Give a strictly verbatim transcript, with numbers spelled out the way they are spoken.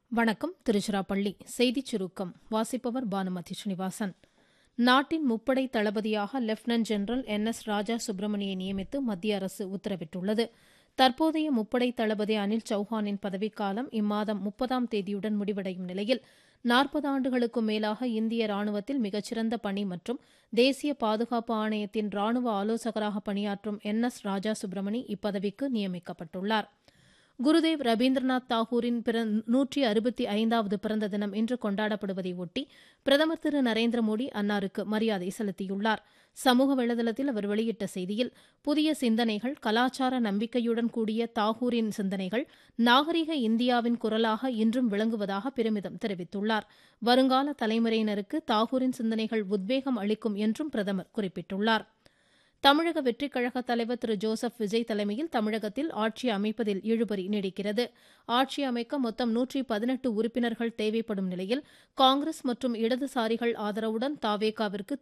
வணக்கம். திருச்சிராப்பள்ளி செய்திச் சுருக்கம் வாசிப்பவர் பானுமதி ஸ்ரீனிவாசன். நாட்டின் முப்படை தளபதியாக லெப்டினன்ட் ஜெனரல் என் எஸ் ராஜா சுப்பிரமணியை நியமித்து மத்திய அரசு உத்தரவிட்டுள்ளது. தற்போதைய முப்படை தளபதி அனில் சௌஹானின் பதவிக்காலம் இம்மாதம் முப்பதாம் தேதியுடன் முடிவடையும் நிலையில் நாற்பது ஆண்டுகளுக்கும் மேலாக இந்திய ராணுவத்தில் மிகச்சிறந்த பணி மற்றும் தேசிய பாதுகாப்பு ஆணையத்தின் ராணுவ ஆலோசகராக பணியாற்றும் என் எஸ் ராஜா சுப்பிரமணி இப்பதவிக்கு நியமிக்கப்பட்டுள்ளார். குருதேவ் ரவீந்திரநாத் தாகூரின் நூற்றி அறுபத்தி ஐந்தாவது பிறந்த தினம் இன்று கொண்டாடப்படுவதை ஒட்டி பிரதமர் திரு நரேந்திர மோடி அன்னாருக்கு மரியாதை செலுத்தியுள்ளார். சமூக வலைதளத்தில் அவர் வெளியிட்ட செய்தியில், புதிய சிந்தனைகள், கலாச்சார நம்பிக்கையுடன் கூடிய தாகூரின் சிந்தனைகள் நாகரிக இந்தியாவின் குரலாக இன்றும் விளங்குவதாக பெருமிதம் தெரிவித்துள்ளார். வருங்கால தலைமுறையினருக்கு தாகூரின் சிந்தனைகள் உத்வேகம் அளிக்கும் என்றும் பிரதமர் குறிப்பிட்டுள்ளார். தமிழக வெற்றிக் கழக தலைவர் திரு ஜோசப் விஜய் தலைமையில் தமிழகத்தில் ஆட்சி அமைப்பதில் இழுபறி நீடிக்கிறது. ஆட்சி அமைக்க மொத்தம் நூற்றி பதினெட்டு உறுப்பினர்கள் தேவைப்படும் நிலையில் காங்கிரஸ் மற்றும் இடதுசாரிகள் ஆதரவுடன் தாவேகாவிற்கு